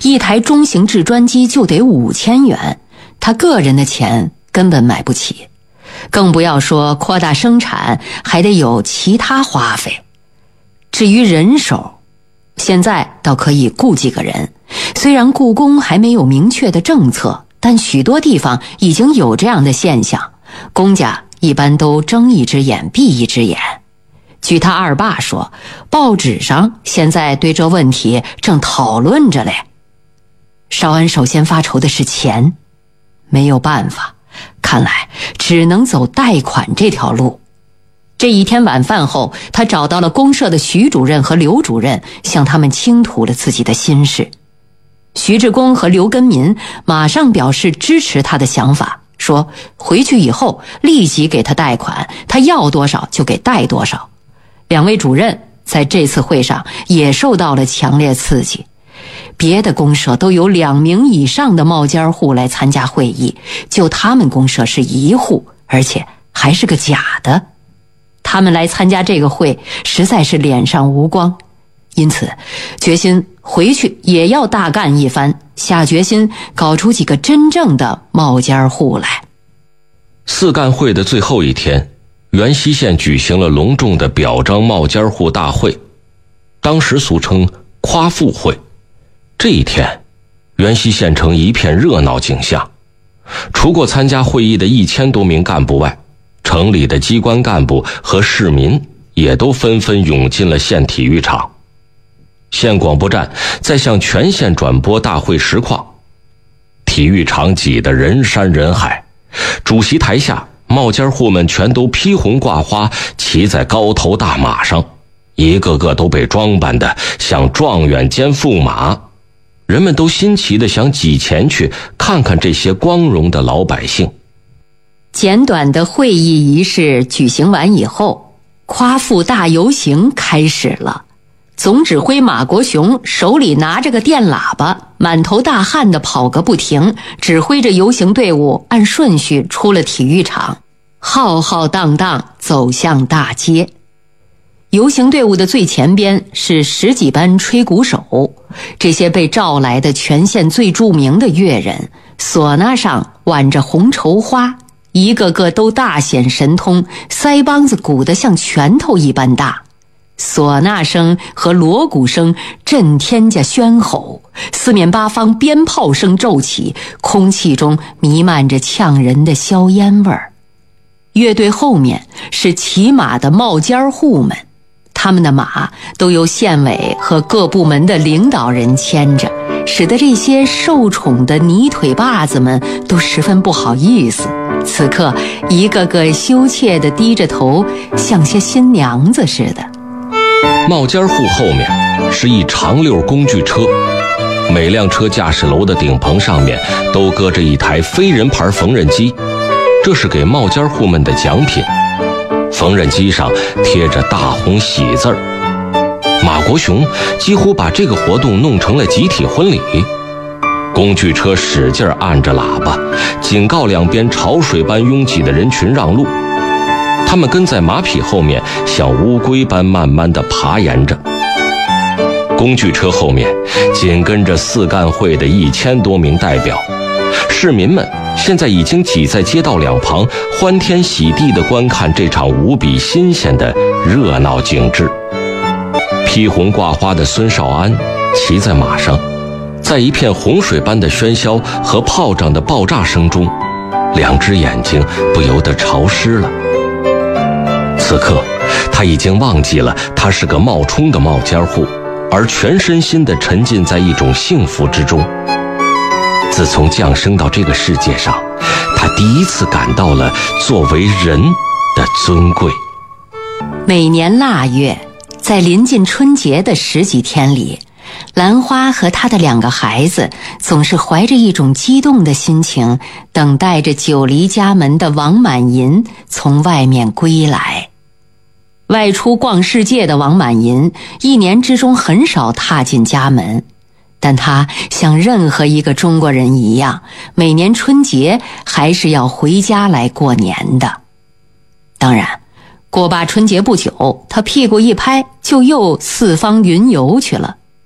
一台中型制砖机就得5000元，他个人的钱根本买不起，更不要说扩大生产还得有其他花费。至于人手，现在倒可以雇几个人，虽然故宫还没有明确的政策，但许多地方已经有这样的现象，公家一般都睁一只眼闭一只眼。据他二爸说，报纸上现在对这问题正讨论着嘞。绍恩首先发愁的是钱，没有办法，看来只能走贷款这条路。这一天晚饭后，他找到了公社的徐主任和刘主任，向他们倾吐了自己的心事。徐志公和刘根民马上表示支持他的想法，说回去以后立即给他贷款，他要多少就给贷多少。两位主任在这次会上也受到了强烈刺激，别的公社都有2名以上的冒尖户来参加会议，就他们公社是1户，而且还是个假的。他们来参加这个会实在是脸上无光，因此决心回去也要大干一番，下决心搞出几个真正的冒尖户来。 四干会的最后一天，元溪县举行了隆重的表彰冒尖户大会，当时俗称夸父会。这一天，元溪县城一片热闹景象，除过参加会议的1000多名干部外，城里的机关干部和市民也都纷纷涌进了县体育场。县广播站在向全县转播大会实况，体育场挤得人山人海，主席台下冒尖户们全都披红挂花，骑在高头大马上，一个个都被装扮得像状元兼驸马。人们都新奇地想挤前去看看这些光荣的老百姓。 简短的会议仪式举行完以后，夸父大游行开始了。总指挥马国雄手里拿着个电喇叭，满头大汗地跑个不停，指挥着游行队伍按顺序出了体育场，浩浩荡荡走向大街。游行队伍的最前边是10几班吹鼓手，这些被召来的全县最著名的乐人，唢呐上挽着红绸花，一个个都大显神通，腮帮子鼓得像拳头一般大。唢呐声和锣鼓声震天价喧吼，四面八方鞭炮声骤起，空气中弥漫着呛人的硝烟味儿。乐队后面是骑马的冒尖户们，他们的马都由县委和各部门的领导人牵着，使得这些受宠的泥腿把子们都十分不好意思，此刻一个个羞怯地低着头，像些新娘子似的。 冒尖户后面是一长溜工具车，每辆车驾驶楼的顶棚上面都搁着一台非人牌缝纫机，这是给冒尖户们的奖品。缝纫机上贴着大红喜字儿。马国雄几乎把这个活动弄成了集体婚礼。工具车使劲按着喇叭，警告两边潮水般拥挤的人群让路。他们跟在马匹后面，像乌龟般慢慢地爬沿着。工具车后面紧跟着四干会的1000多名代表，市民们现在已经挤在街道两旁，欢天喜地地观看这场无比新鲜的热闹景致。披红挂花的孙少安骑在马上，在一片洪水般的喧嚣和炮仗的爆炸声中，两只眼睛不由得潮湿了。此刻他已经忘记了他是个冒充的冒尖户，而全身心地沉浸在一种幸福之中。自从降生到这个世界上，他第一次感到了作为人的尊贵。 每年腊月，在临近春节的10几天里，兰花和她的2个孩子总是怀着一种激动的心情，等待着久离家门的王满银从外面归来。外出逛世界的王满银1年之中很少踏进家门，但他像任何一个中国人一样，每年春节还是要回家来过年的。当然，过罢春节不久，他屁股一拍就又四方云游去了。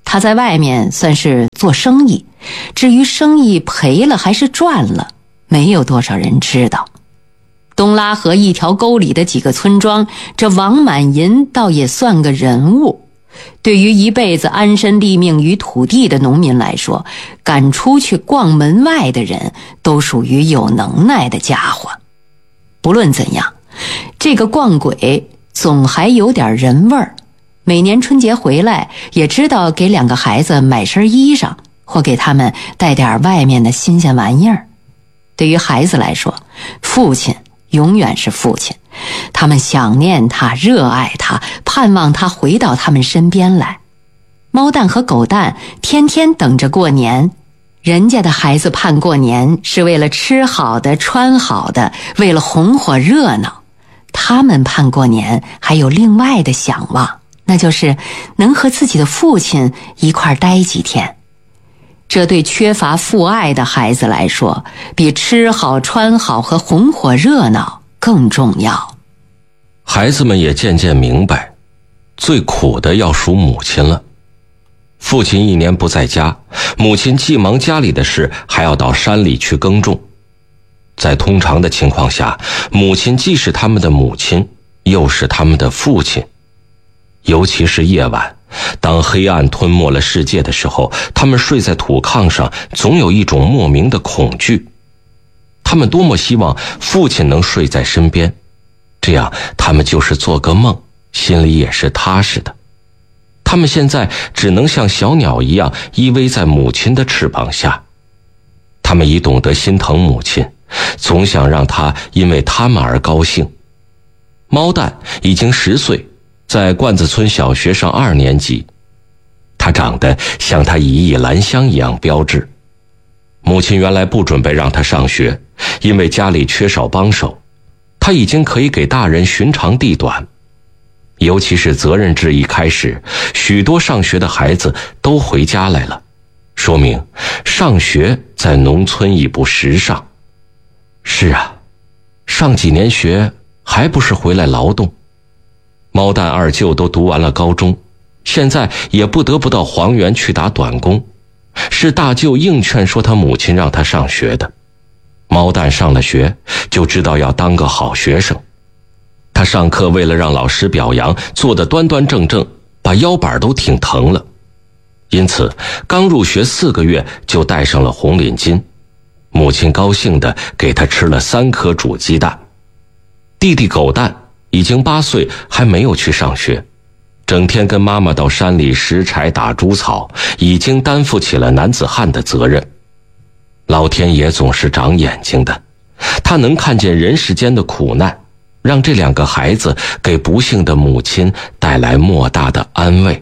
他在外面算是做生意，至于生意赔了还是赚了，没有多少人知道。东拉河一条沟里的几个村庄，这王满银倒也算个人物。对于一辈子安身立命于土地的农民来说，敢出去逛门外的人都属于有能耐的家伙。不论怎样，这个逛鬼总还有点人味儿。每年春节回来，也知道给2个孩子买身衣裳，或给他们带点外面的新鲜玩意儿。对于孩子来说，父亲永远是父亲，他们想念他，热爱他，盼望他回到他们身边来。猫蛋和狗蛋天天等着过年，人家的孩子盼过年是为了吃好的穿好的，为了红火热闹。他们盼过年还有另外的想望，那就是能和自己的父亲一块待几天。这对缺乏父爱的孩子来说，比吃好穿好和红火热闹更重要。 孩子们也渐渐明白，最苦的要数母亲了。父亲1年不在家，母亲既忙家里的事，还要到山里去耕种。在通常的情况下，母亲既是他们的母亲，又是他们的父亲。尤其是夜晚，当黑暗吞没了世界的时候，他们睡在土炕上，总有一种莫名的恐惧。他们多么希望父亲能睡在身边，这样他们就是做个梦，心里也是踏实的。他们现在只能像小鸟一样依偎在母亲的翅膀下。他们已懂得心疼母亲，总想让她因为他们而高兴。猫蛋已经10岁，在罐子村小学上2年级，他长得像他一亿兰香一样标致。母亲原来不准备让他上学，因为家里缺少帮手，他已经可以给大人寻长递短。尤其是责任制一开始，许多上学的孩子都回家来了，说明上学在农村已不时尚。是啊，上几年学还不是回来劳动。猫蛋2舅都读完了高中，现在也不得不到黄原去打短工，是大舅硬劝说他母亲让他上学的。猫蛋上了学，就知道要当个好学生。他上课为了让老师表扬，坐得端端正正，把腰板都挺疼了。因此刚入学4个月就戴上了红领巾，母亲高兴地给他吃了3颗煮鸡蛋。弟弟狗蛋已经8岁，还没有去上学，整天跟妈妈到山里拾柴打猪草，已经担负起了男子汉的责任。老天爷总是长眼睛的，他能看见人世间的苦难，让这2个孩子给不幸的母亲带来莫大的安慰。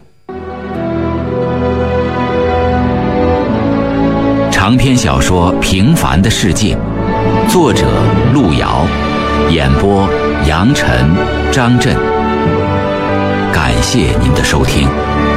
长篇小说《平凡的世界》，作者路遥，演播杨晨、张震。感谢您的收听。